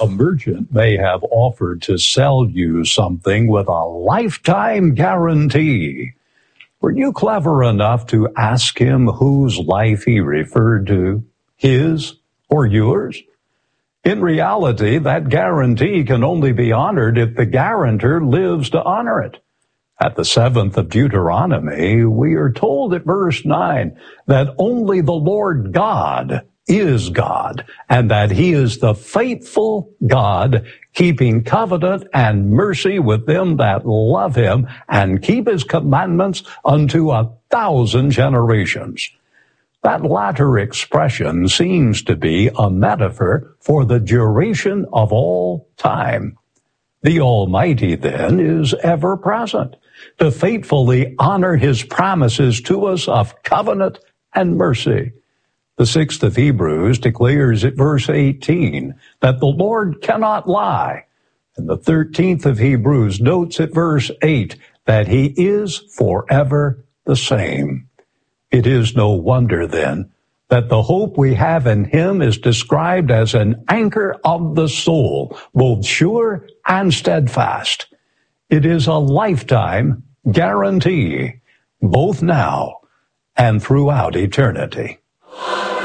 A merchant may have offered to sell you something with a lifetime guarantee. Were you clever enough to ask him whose life he referred to, his or yours? In reality, that guarantee can only be honored if the guarantor lives to honor it. At the 7th of Deuteronomy, we are told at verse 9 that only the Lord God is God, and that he is the faithful God, keeping covenant and mercy with them that love him and keep his commandments unto 1,000 generations. That latter expression seems to be a metaphor for the duration of all time. The Almighty, then, is ever present to faithfully honor his promises to us of covenant and mercy. The 6th of Hebrews declares at verse 18 that the Lord cannot lie. And the 13th of Hebrews notes at verse 8 that he is forever the same. It is no wonder, then, that the hope we have in him is described as an anchor of the soul, both sure and steadfast. It is a lifetime guarantee, both now and throughout eternity.